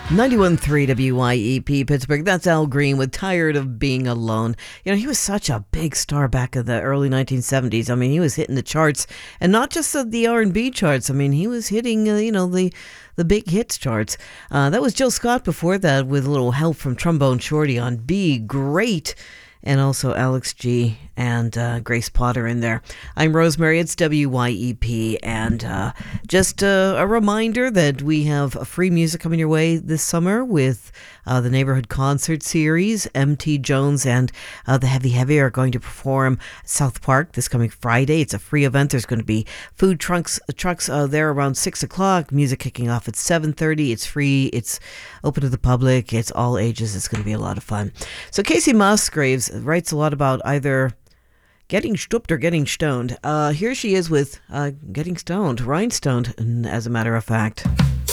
91.3 WYEP Pittsburgh. That's Al Green with Tired of Being Alone. You know, he was such a big star back in the early 1970s. I mean, he was hitting the charts, and not just the R&B charts. I mean, he was hitting, the big hits charts. That was Jill Scott before that with a little help from Trombone Shorty on Be Great. And also Alex G and Grace Potter in there. I'm Rosemary. It's WYEP. And just a reminder that we have free music coming your way this summer with the Neighborhood Concert Series. MT Jones and the Heavy Heavy are going to perform at South Park this coming Friday. It's a free event. There's going to be food trucks there around 6 o'clock. Music kicking off at 7:30. It's free. It's open to the public. It's all ages. It's going to be a lot of fun. So Casey Musgraves writes a lot about either getting stooped or getting stoned. Here she is with Getting Stoned, Rhinestoned, as a matter of fact.